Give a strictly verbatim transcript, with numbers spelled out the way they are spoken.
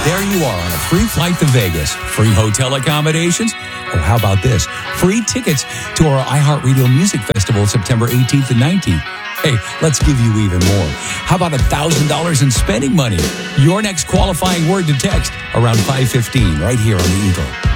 There you are on a free flight to Vegas, free hotel accommodations. Oh, how about this? Free tickets to our iHeartRadio Music Festival September eighteenth and nineteenth. Hey, let's give you even more. How about one thousand dollars in spending money? Your next qualifying word to text around five fifteen right here on the Eagle.